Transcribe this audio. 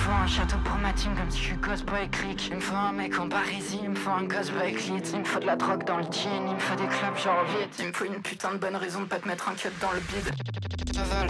faut un château pour ma team comme si je suis Cosboy Click. Il me faut un mec en Parisie, il me faut un gosse bike lit. Il me faut de la drogue dans le jean, il me faut des clubs genre vite. Il me faut une putain de bonne raison de pas te mettre un cut dans le bide.